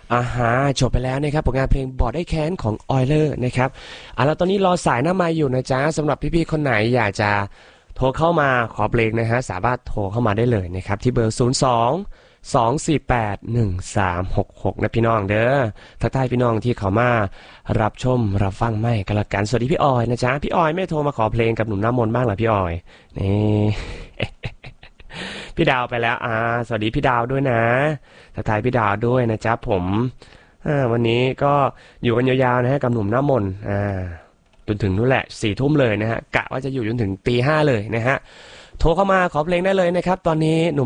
อาฮะจบไปแล้วนะครับผลงานเพลงบอดได้แค้นของออยเลอร์นะครับแล้วตอนนี้รอสายหน้าไมค์อยู่นะจ๊ะสำหรับพี่ๆคนไหนอยากจะโทรเข้ามาขอเพลงนะฮะสามารถโทรเข้ามาได้เลยนะครับที่เบอร์02 248 1366นะพี่น้องเด้อทักทายพี่น้องที่เขามารับชมรับฟังไม่กันละกันสวัสดีพี่ออยนะจ๊ะพี่ออยไม่โทรมาขอเพลงกับหนุ่มน้ำมนต์บ้างเหรอพี่ออยนี่ พี่ดาวไปแล้วสวัสดีพี่ดาวด้วยนะทักทายพี่ดาวด้วยนะจ๊ะผมวันนี้ก็อยู่กันยาวๆนะฮะกับหนุ่มหน้ามนต์จนถึงนู่นแหละ4 ทุ่มเลยนะฮะกะว่าจะอยู่จนถึงตี 5เลยนะฮะโทรเข้ามาขอเพลงได้เลยนะครับตอนนี้หนุ่ม